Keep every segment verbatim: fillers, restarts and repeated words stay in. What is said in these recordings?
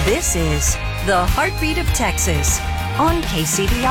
This is the Heartbeat of Texas on K C B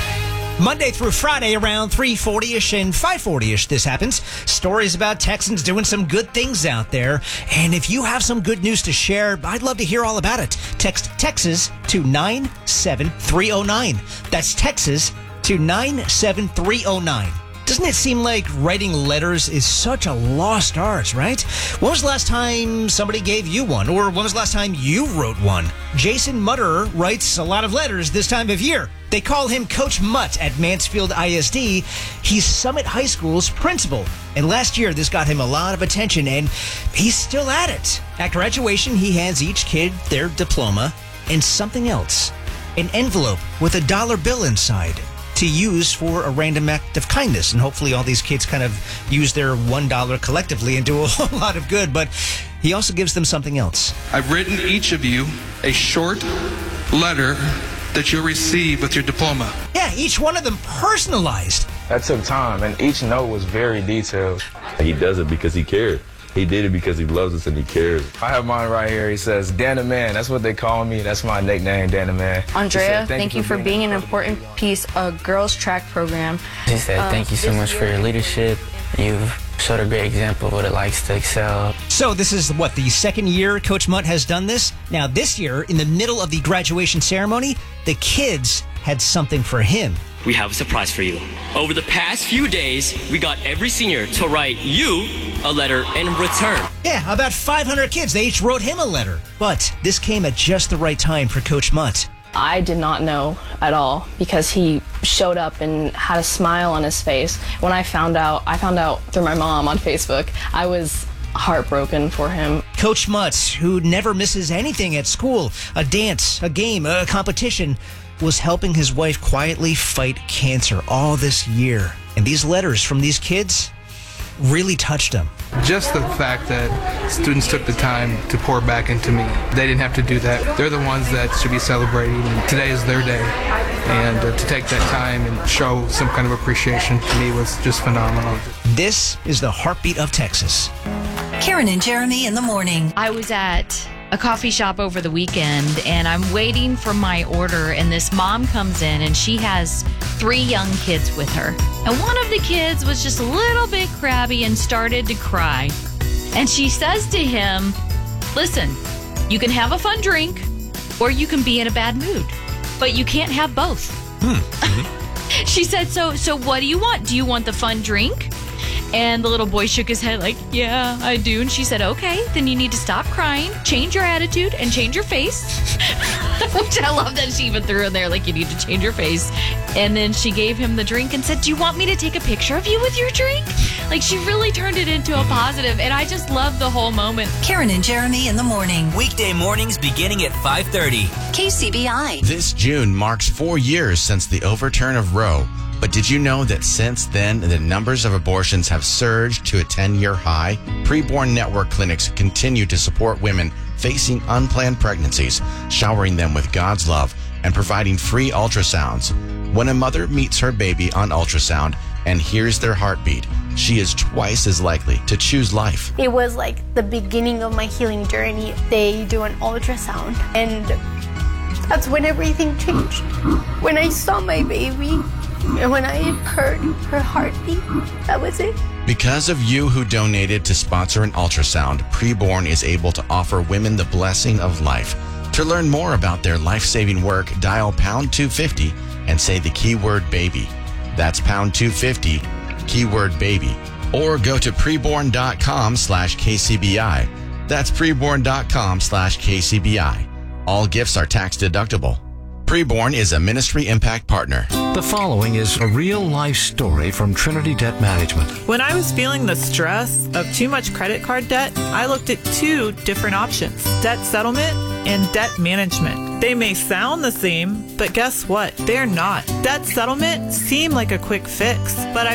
I. Monday through Friday around three forty-ish and five forty-ish this happens. Stories about Texans doing some good things out there. And if you have some good news to share, I'd love to hear all about it. Text Texas to nine seven three oh nine. That's Texas to nine seven three oh nine. Doesn't it seem like writing letters is such a lost art, right? When was the last time somebody gave you one? Or when was the last time you wrote one? Jason Mutterer writes a lot of letters this time of year. They call him Coach Mutt at Mansfield I S D. He's Summit High School's principal. And last year, this got him a lot of attention, and he's still at it. At graduation, he hands each kid their diploma and something else. An envelope with a dollar bill inside to use for a random act of kindness. And hopefully all these kids kind of use their one dollar collectively and do a whole lot of good. But he also gives them something else. I've written each of you a short letter that you'll receive with your diploma. Yeah, each one of them personalized. That took time, and each note was very detailed. He does it because he cares. He did it because he loves us and he cares. I have mine right here. He says, Dana Man. That's what they call me. That's my nickname, Dana Man. Andrea, said, thank, thank you for being, being an important piece of girls track program. She said, um, thank you so much for your leadership. You've showed a great example of what it likes to excel. So this is, what, the second year Coach Mutt has done this? Now, this year, in the middle of the graduation ceremony, the kids had something for him. We have a surprise for you. Over the past few days, we got every senior to write you a letter in return. Yeah, about five hundred kids. They each wrote him a letter. But this came at just the right time for Coach Mutt. I did not know at all because he showed up and had a smile on his face. When I found out, I found out through my mom on Facebook. I was heartbroken for him. Coach Mutt, who never misses anything at school, a dance, a game, a competition, was helping his wife quietly fight cancer all this year. And these letters from these kids really touched him. Just the fact that students took the time to pour back into me. They didn't have to do that. They're the ones that should be celebrating. And today is their day. And uh, to take that time and show some kind of appreciation to me was just phenomenal. This is the Heartbeat of Texas. Karen and Jeremy in the morning. I was at a coffee shop over the weekend and I'm waiting for my order, and this mom comes in and she has three young kids with her. And one of the kids was just a little bit crabby and started to cry. And she says to him, listen, you can have a fun drink or you can be in a bad mood, but you can't have both. Hmm. She said, so so what do you want? Do you want the fun drink? And the little boy shook his head like, yeah, I do. And she said, okay, then you need to stop crying, change your attitude, and change your face. Which I love that she even threw in there, like, you need to change your face. And then she gave him the drink and said, do you want me to take a picture of you with your drink? Like, she really turned it into a positive, and I just love the whole moment. Karen and Jeremy in the morning. Weekday mornings beginning at five thirty. K C B I. This June marks four years since the overturn of Roe. But did you know that since then, the numbers of abortions have surged to a ten-year high? Preborn Network clinics continue to support women facing unplanned pregnancies, showering them with God's love and providing free ultrasounds. When a mother meets her baby on ultrasound and hears their heartbeat, she is twice as likely to choose life. It was like the beginning of my healing journey. They do an ultrasound, and that's when everything changed. When I saw my baby, and when I heard her heartbeat, that was it. Because of you who donated to sponsor an ultrasound, Preborn is able to offer women the blessing of life. To learn more about their life-saving work, dial pound two fifty and say the keyword baby. That's pound two fifty, keyword baby. Or go to preborn.com slash KCBI. That's preborn.com slash KCBI. All gifts are tax deductible. Preborn is a Ministry Impact Partner. The following is a real-life story from Trinity Debt Management. When I was feeling the stress of too much credit card debt, I looked at two different options: debt settlement and debt management. They may sound the same, but guess what? They're not. Debt settlement seemed like a quick fix, but I